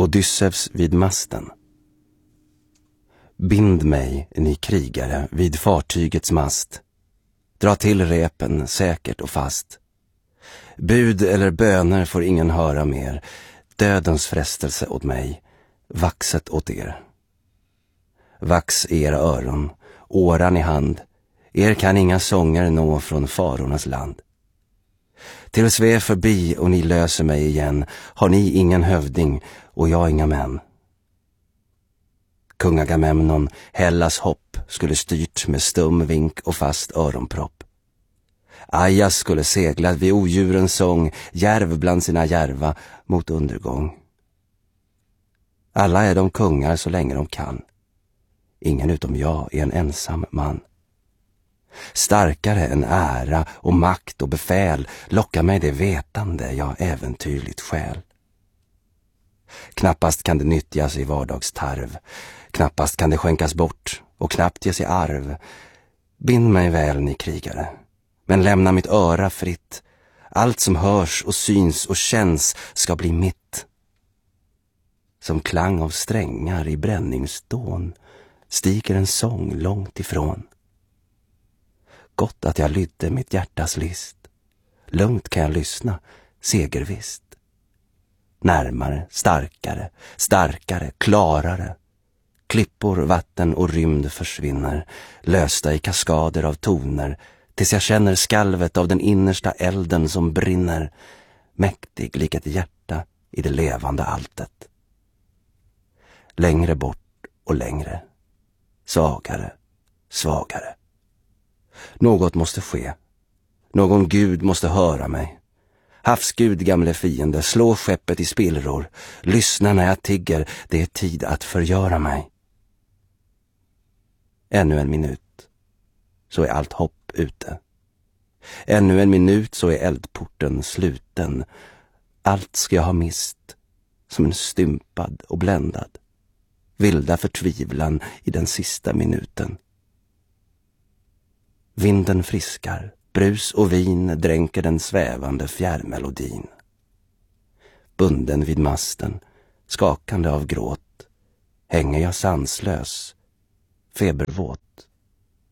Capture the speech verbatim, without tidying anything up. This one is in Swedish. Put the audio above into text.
Odysseus vid masten. Bind mig, ni krigare, vid fartygets mast. Dra till repen säkert och fast. Bud eller böner får ingen höra mer. Dödens frestelse åt mig, vaxet åt er. Vax era öron, åran i hand. Er kan inga sånger nå från farornas land. Till sve förbi och ni löser mig igen, har ni ingen hövding och jag inga män. Kung Agamemnon, Hellas hopp, skulle styrt med stum vink och fast öronpropp. Ajas skulle seglat vid odjurens sång, järv bland sina järva mot undergång. Alla är de kungar så länge de kan. Ingen utom jag är en ensam man. Starkare än ära och makt och befäl lockar mig det vetande jag äventyrligt skäl. Knappast kan det nyttjas i vardagstarv, knappast kan det skänkas bort och knappt ges i arv. Bind mig väl, ni krigare, men lämna mitt öra fritt. Allt som hörs och syns och känns ska bli mitt. Som klang av strängar i bränningsdån stiger en sång långt ifrån. Gott att jag lydde mitt hjärtas list. Lugnt kan jag lyssna, segervisst. Närmare, starkare, starkare, klarare. Klippor, vatten och rymd försvinner, lösta i kaskader av toner, tills jag känner skalvet av den innersta elden som brinner, mäktig lik ett hjärta i det levande alltet. Längre bort och längre, svagare, svagare. Något måste ske. Någon gud måste höra mig. Havsgud, gamle fiende, slå skeppet i spillror. Lyssna när jag tigger, det är tid att förgöra mig. Ännu en minut, så är allt hopp ute. Ännu en minut, så är eldporten sluten. Allt ska jag ha mist, som en stympad och bländad. Vilda förtvivlan i den sista minuten. Vinden friskar, brus och vin dränker den svävande fjärrmelodin. Bunden vid masten, skakande av gråt, hänger jag sanslös, febervåt.